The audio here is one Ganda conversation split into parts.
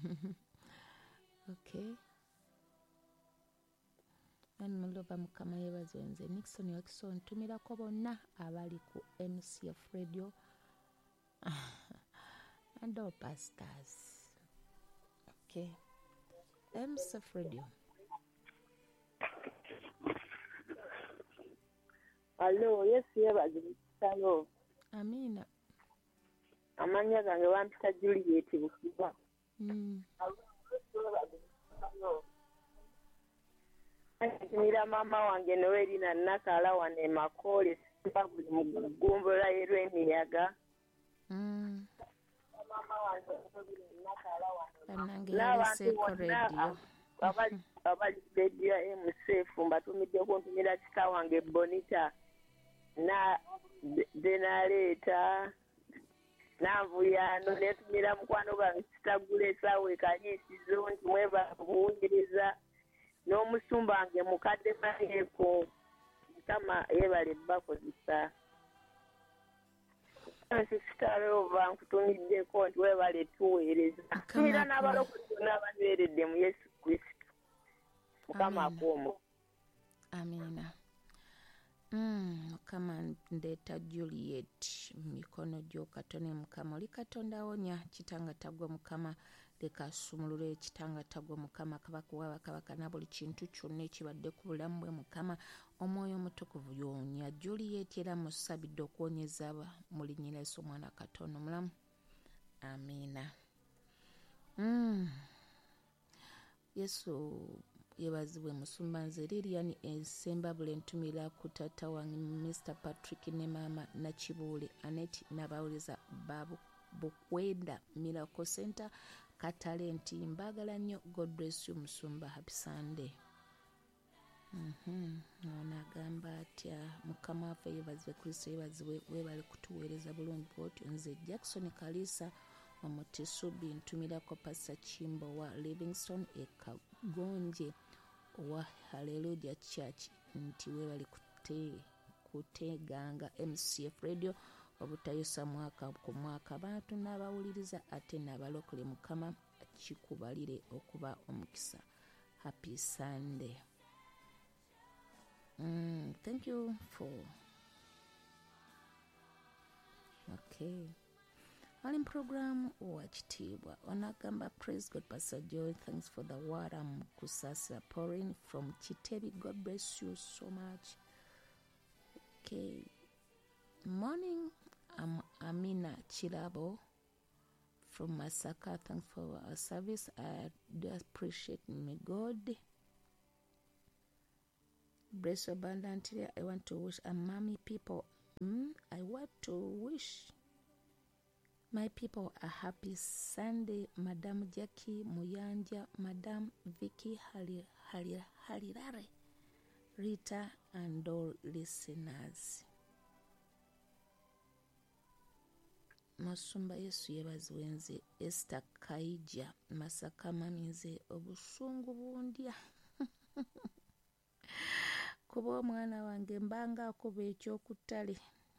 Okay. Mulova mukama yebaze nze Nixon Jackson ntumirako bonna abali ku MCF Radio and all pastors. Okay. MCF Radio. Hello, yes, yebaze kitalo. Amina. Amanya gange wampita Juliet Bukiba. Nira mama wange Noelina Nakala wane Makole simba buli mugumbola y'emiyaga. Mama wange Nakala wane. N'abantu radio. Abali radio MCF mbatumidde kuntumira kita wange Bonita na Denareta Navuyano netumira mukwano gange kitagula esawe kanyisizo nti mweba kuwunyiriza n'omusumba wange mukadde maneeko kama yebale bakozesa sisitarova nkutumiddeko nti webale tuweereza era n'abalokole n'ababeeredde mu Yesu Kristo mukama akuomo. Amina. Mukama ndeeta Juliet mikono gyo katone mukama oli katonda awonya kitanga tagwa mukama leka asumulule kitanga tagwa mukama kabakuwa kabaka na buli kintu kyonna ekibadde ku bulamu bwe mukama omwoyo omutukuvu yonya Juliet era musabidde okuwonyeza mu linnya lya Yesu omwana katonda omulamu. Amina. Yesu yebazibwe musumba nze Lilian ensemba bule ntumira ku tata wange Mr. Patrick ne mama Nakibuule Anet n'abawuliza babu Bukwenda Miracle Center Katale nti mbagala nnyo. God bless you musumba. Happy Sunday. Nagamba atya mukama waffe yebazibwe Kristo yebazibwe webale kutuweereza bulungi bwotyo. Nze Jackson Kalisa Omutisubi ntumirako Pastor Chimbo wa Livingstone Ekagonje wa Hallelujah Church nti webali kuteganga MCF Radio obutayosa mwaka ku mwaka abantu n'abawuliriza ate n'abalokole mukama kikubalire okuba omukisa. Happy Sunday. Thank you for okay. All program wachitibwa onagamba praise God Pastor Joy, thanks for the word. I'm Kusasa pouring from Chitebi. God bless you so much. Okay, morning. I'm Amina Chirabo from Masaka. Thanks for our service. I do appreciate me God. Bless abundantly. I want to wish mommy people. I want to wish my people a happy Sunday. Madam Jackie Muyanja, Madam Vicky Halirare, Rita, and all listeners. Masumba Yesu yebazibwe nze Esther Kaija Masaka maminze obusungu bundya kuba omwana wange mbanga akuba ekyokutale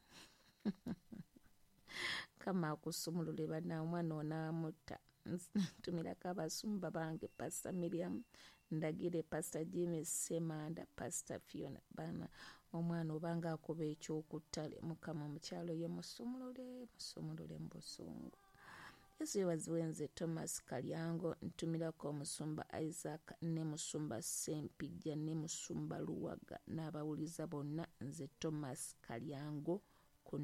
kama akusumulule bana omwana onamutta. Ntumirako abasumba bange Pastor Miriam Ndagire, Pastor Jimmy Semanda, Pastor Fiona bana omwana obanga akuba ekyokutale mukama mukyalo ye musumulule mu busungu. Yesu yebazibwe nze Thomas Kalyango ntumirako omusumba Isaac ne musumba Sempijja ne musumba Luwaga n'abawuliza bonna. Nze Thomas Kalyango ku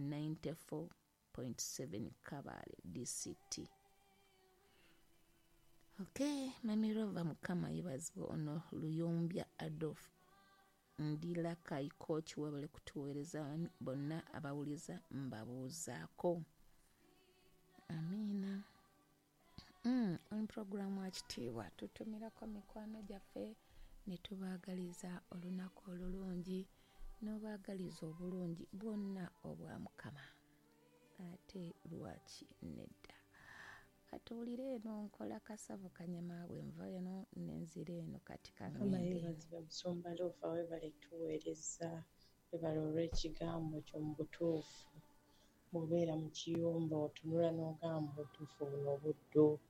94.7 Kabale DCT. Okay, Mamirova mukama yebazibwe ono Luyombya Adolf Ndila Kai coach webale kutuweereza bonna abawuliza mbabuuzaako. Amina. On program wachitiibwa tutumirako mikwano gyaffe ne tubaagaliza olunaku olulungi n'obaagaliza obulungi bwonna obwa mukama. Ate lwaki nedda katuwulire eno nkola kasavu kanyama bwenva eno nenzira eno kati kangende musumba loofa webale tuweereza webale olw'ekigambo ky'omu butuufu mubeera mu kiyumba otunula n'ogamba obutuufu buno obuddo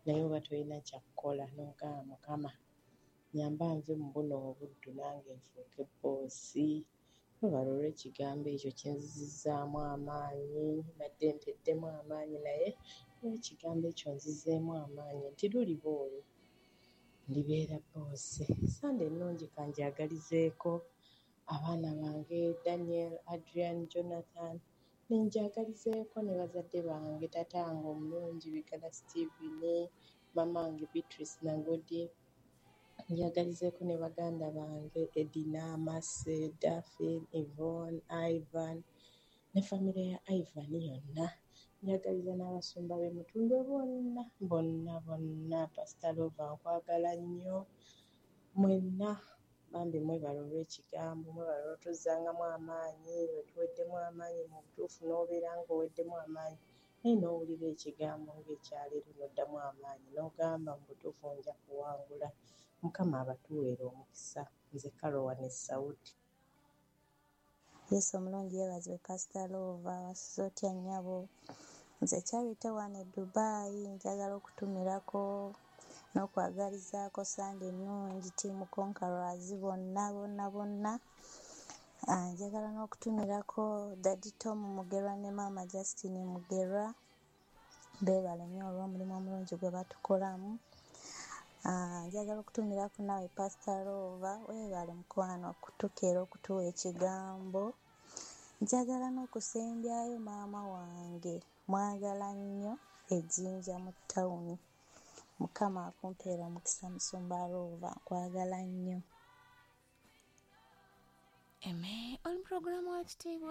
naye oba tolina kyakukola n'ogamba Mukama nyamba nve mu buno obuddu nange nfuuke bboosi. Webale olw'ekigambo ekyo kinzizzaamu amaanyi, badde mpeddemu amaanyi naye olw'ekigambo ekyo nzizzeemu amaanyi nti luliba olwo ndibeera bboosi. Sande ennungi kanjagalizeeko abaana bange Daniel, Adrian, Jonathan, ninjagalizeeko ne bazadde bange tatange omulungi Bigala Stephen, mamange Beatrice Nagodi, njagalizeeko ne baganda bange Edina, Mase, Daphne, Yvonne, Ivan ne famire ya Ivan yonna. Njagaliza n'abasumba b'emutundo bonna. Pastor Lova nkwagala nnyo. Mwenna bambi mwebale olw'ekigambo, mwebale olw'otuzzangamu amaanyi, wetuweddemu amaanyi mu butuufu n'obeera ng'oweddemu amaanyi naye n'owulira ekigambo ng'ekyaleero n'oddamu amaanyi n'ogamba mu butuufu nja kuwangula. Mukama abatuweera omukisa. Nze Caroline Saudi. Yesu omulungi yeebazibwe Pastor Lova wasize otya nnyabo. Nze Charity wane Dubai njagala okutumirako n'okwagalizaako Sande ennungi ttiimu Conquerors bonna. Njagala n'okutumirako Daddy Tom Mugerwa ne Mama Justine Mugerwa. Beebale nnyo olw'omulimu omulungi gwe batukolamu. Njagala okutumirako naawe Pastor Lova, weebale mukwano okutukeera okutuwa ekigambo. Njagala n'okusembyayo maama wange mwagala nnyo Ejjinja mu ttawuni. Mukama akumpeera omukisa Musumba Lova, nkwagala nnyo. Oli puroguramu wa kitiibwa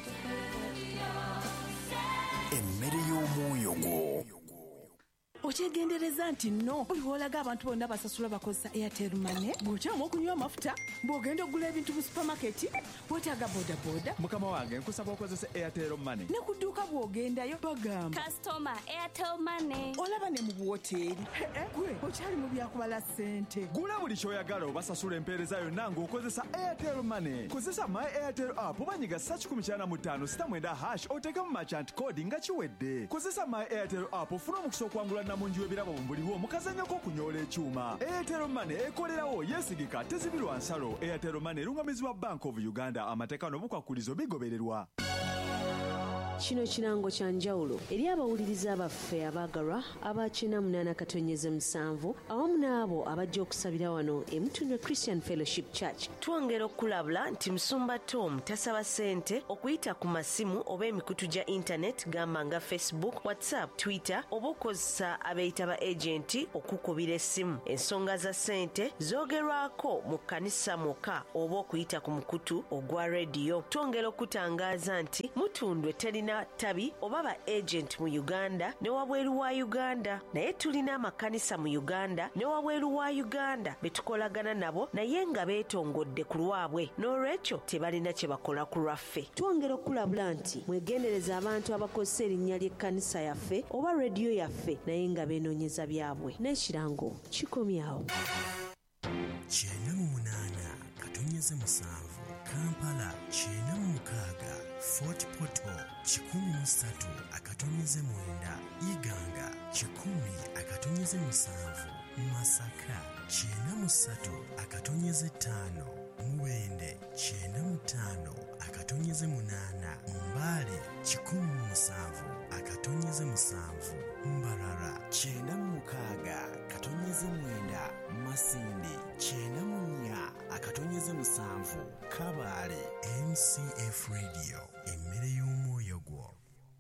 emmere y'omwoyo gwo. Okyegendereza nti nno buli w'olaga abantu bonna basasula bakozesa Airtel Money. Bw'okyama okunywa amafuta, bw'ogenda okugula ebintu mu supamaketi, bw'otaaga bodaboda. Mukama wange nkusaba okozesa Airtel Money. Ne ku dduuka bw'ogendayo bagamba Customer Airtel Money. olaba ne mu buwoteeri. Gwe okyali mu byakubala ssente. Gula buli ky'oyagala obasasula empeereza yonna ng'okozesa Airtel Money. Kozesa My Airtel app obanyiga *195*9 oteekemu merchant code nga kiwedde. Kozesa My Airtel app ofune omukisa okwangula namungi w'ebirabo bumbuliwo mu kazannyo k'okunyoola ekyuma. Airtel Money ekolerawo yeesigika tezibirwa nsalo. Airtel Money erungamizibwa Bank of Uganda. Amateeka n'obukwakkulizo bigobererwa. Kino kirango kya njawulo eri abawuliriza abaffe abaagalwa abakina 8.7 awamu n'abo abajja okusabira wano Emutunwe Christian Fellowship Church. Twongera okulabula nti Musumba Tom tasaba ssente okuyita ku masimu oba emikutu gya internet gamba nga Facebook, WhatsApp, Twitter oba okozesa abeeyita ba agenti okukubira essimu. Ensonga za ssente zoogerwako mu kkanisa mwokka oba okuyita ku mukutu ogwa rediyo. Twongera okutangaaza nti Mutundwe terina tabi oba ba agent mu Uganda ne wabweru wa Uganda, naye tulina amakanisa mu Uganda ne wabweru wa Uganda betukolagana nabo naye nga beetongodde ku lwabwe, n'olwekyo tebalina kye bakola ku lwaffe. Twongera okulabula nti mwegendereza abantu abakozesa erinnya ly'ekkanisa yaffe oba rediyo yaffe naye nga beenoonyeza byabwe. N'ekirango kikomyawo. 98.7 Kampala 96 Fort Portal 13.9 Iganga 10.7 Masaka 93.5 Muwende 95.8 Mbale 17.7 Mbarara 96.9 Masindi 94.7 Kabale. MCF Radio emmere y'omwoyo gwo.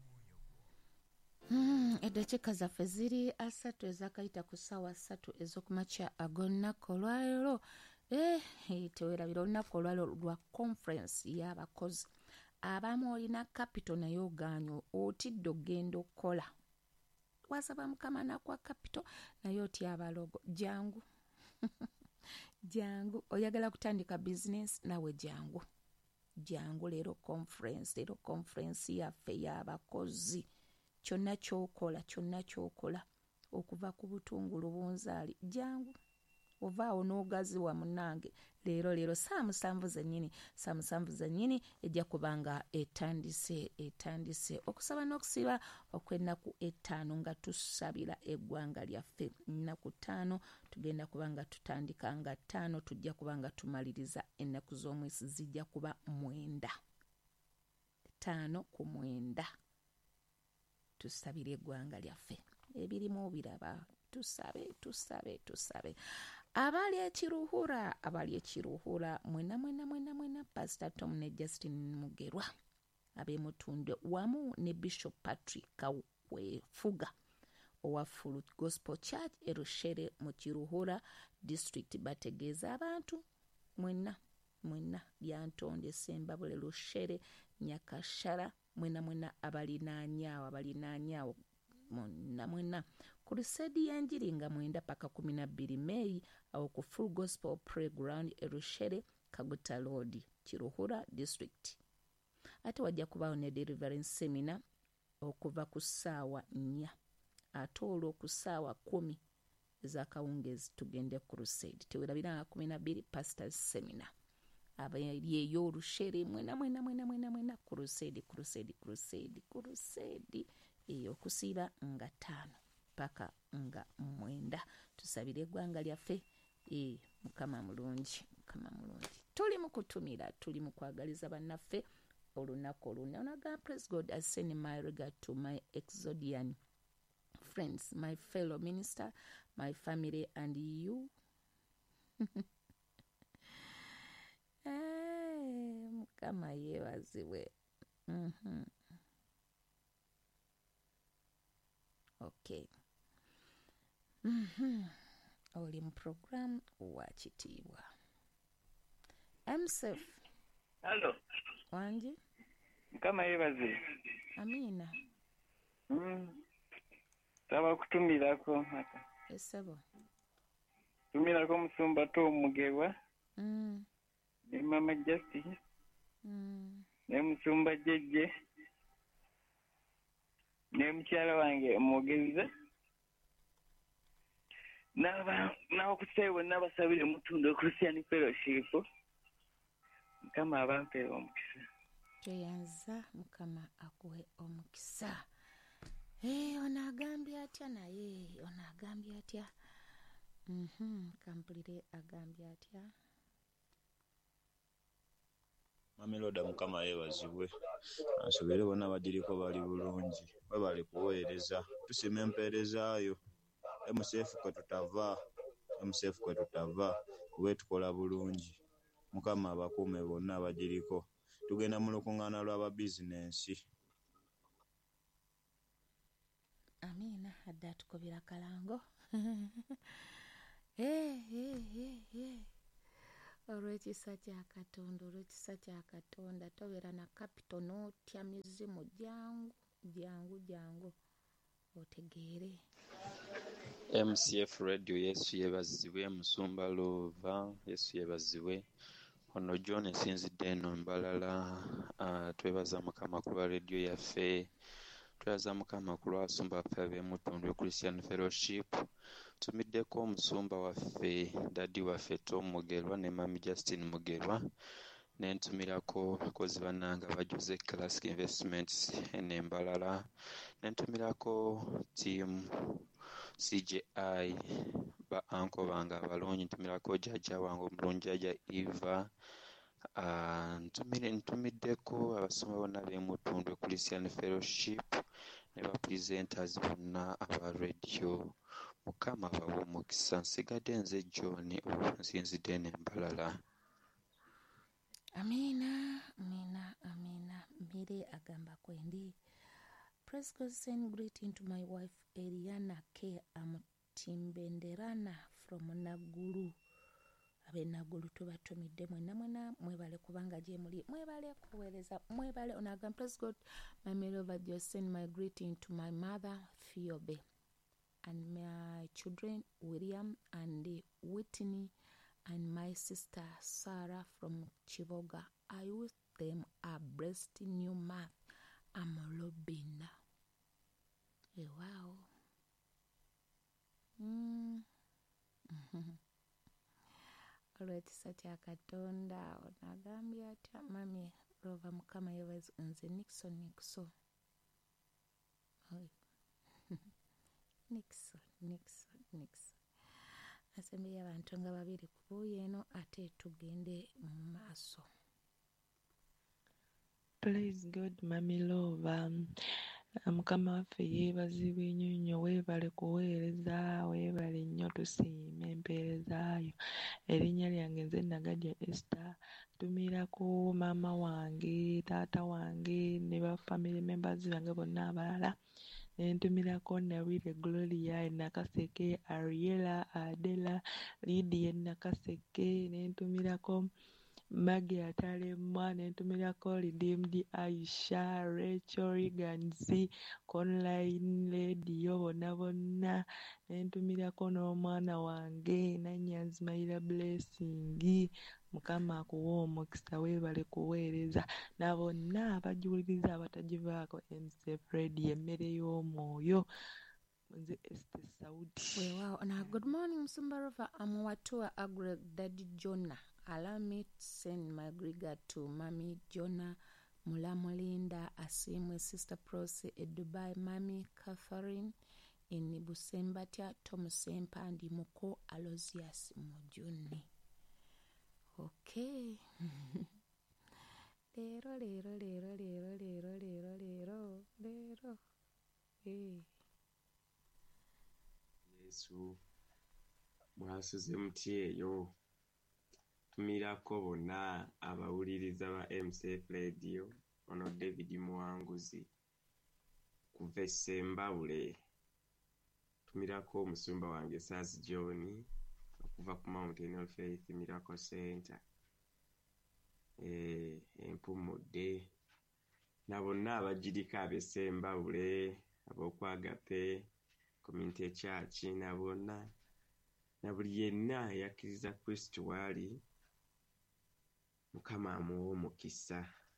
Eddakiika zaffe ziri 3 ezakayita ku ssaawa 3 ez'okumakya ag'olunaku olwaleero. Teweerabira olunaku olwaleero lwa conference y'abakozi. Abamu olina capital naye ogaanyo otidde ogenda okukola. Wasaba Mukama nakwa capital naye otya abalogo. Jangu. Jangu. Oyagala kutandika business nawe jangu. Jangu leero conference yaffe y'abakozi. Kyonna ky'okola okuva ku butungulu bunzaali jangu ovaawo n'ogaziwa munange leero saa musanvu zennyini ejja kubanga etandise okusaba n'okusiba okw'ennaku 5 nga tusabira eggwanga lyaffe. Ennaku 5 tugenda kubanga tutandika nga 5 tujja kubanga tumaliriza ennaku z'omwezi zijja kuba 9. 5 ku 9 tusabire eggwanga lyaffe. Ebirimu biraba, tusabe. Abali ekiruhura mwena Pastor Tom ne Justin Mugerwa ab'Emutundwe wamu ne Bishop Patrick Kawwefuga owa Full Gospel Church Erushere mu Kiruhura District bategeeza abantu mwena Lyantonde Sembabule Rushere Nyakashara mwena abalinaanyawo mwena Crusade y'enjiri nga 9 paka 12 Mei awo ku Full Gospel Playground Erushere Kaguta Road Kiruhura District. Ate wajja kubaawo ne deliverance seminar okuva ku ssaawa 4 ate olwo ku ssaawa 10 ez'akawungeezi tugende Crusade. Tewerabiranga 12 Pastors Seminar abeeyo Orushere mwena Crusade eyo okusiiba nga 5 paka nga 9. Tusabire eggwanga lyaffe. Mukama mulungi. Tuli mu kutumira, tuli mu kwagaliza bannaffe olunaku onaga praise God. I send my regard to my Exodian friends, my fellow minister, my family and you. Mukama yeebazibwe. Okay. Oli mu program wa kitiibwa. MSF. Hello. Wanji? Mukama yeebaze. Amina. Taba kutumirako hata. Esebo. Tumirako Musumba Tom Mugerwa. Ne Mama Justice. Ne Musumba Jeje. Ne mukyala wange Omwogeza. N'abakuseewo n'abasabire Mutundwe Christian Fellowship. Mukama abampe omukisa. Tweyanza Mukama akuwe omukisa. Ono agambye atya naye? Kampulire agambye atya? Mameloda Mukama yeebazibwe. Ansobere bonna bagiriko bali bulungi. Bali kuweereza. Tusima empeerezaayo. MSF kwe tutava. Kuwe tukola bulungi. Mukama abakuume bonna abagiriko. Tugenda mu lukuŋŋaana lw'aba bizinensi. Amina. Adde atukobera kalango. Olw'ekisa kya Katonda tobeera na kapito n'otya mizimu jangu otegeere. MCF Radio Yesu yeebazibwe. Musumba Lova Yesu yeebazibwe. Ono John esinzidde eno Mbalala. Twebaza Mukama ku lwa radio yaffe. Twebaza Mukama ku lw'abasumba baffe ab'Emutundwe Christian Fellowship. Tumiddeko omusumba waffe Daddy waffe Tom Mugerwa ne Mami Justin Mugerwa. Nentumirako bakozi bannanga ba Jose Classic Investments ene Mbalala. Nentumirako team CJI ba anko bange abalungi. Ntumirako jjajja wange omulungi Jjajja Eva. Ntumiddeko abasumba bonna b'Emutundwe Christian Fellowship ne ba presenters bonna aba radio. Mukama bawe omukisa. Nsigadde nze John nsinzidde eno Mbalala. Amina. Mire agamba kwendi. Praise God, send greeting to my wife Eliana K. Amutimbenderana from Naguru. Abe Naguru tubatumidde mwena mwebale kubanga gye muli. Mwebale kuweereza. Mwebale onagamba praise God. My Melova just send my greeting to my mother Fiobe and my children William and Whitney and my sister Sarah from Chivoga. I wish them a blessed new month. I'm Robin. Wow. olw'ekisa kya katonda onagambye atya mami lova mukama yebazi nze Nixon Nixon asembeye abantu nga babiri ku buuyi eno ate tugende mu maaso. Praise God, Mami Lova. Mukama waffe yeebazibwe nnyo nnyo, weebale kuweereza, weebale nnyo, tusiime empeereza yo. Erinnya lyange nze Nagadya Esther, ntumirako maama wange, taata wange ne ba family members bange bonna abalala. Nentumirako Nawire Gloria Nakaseke, Ariela Adela, Lydia Nakaseke, nentumirako Maggie Atalemwa, nentumirako Redeemed Aisha, Rachel Riganzi, Online Radio bonna, nentumirako n'omwana wange Nanyanzi Maila Blessing. Mukama akuwa omukisa, weebale kuweereza na bonna abajiwuliriza abatagivaako MCF Radio emmere y'omwoyo. Nze Esther Saudi. Wow, na good morning Musumba River. Amuwatua Agreg Daddy Jonah. Allow me to send my regard to Mami Jonah, Mulamulinda, Asimwe, Sister Prose, Dubai, Mami Catherine, in Busembatia, Thomas Sempandi, Moko, Alozias, Mojuni. Okay. Lero. Yesu mwasuze muti eyo. Tumirako bonna abawuliriza ba MCF Radio ono David Muwanguzi kuva Sembabule. Tumirako omusumba wange Saz John okuva ku Mountain of Faith Miracle Center. Empumudde na bonna abagirika ab'Essembabule, ab'okwagape Community Church na bonna na buli yenna yakkiriza Kristo wali Mukama amuwa omukisa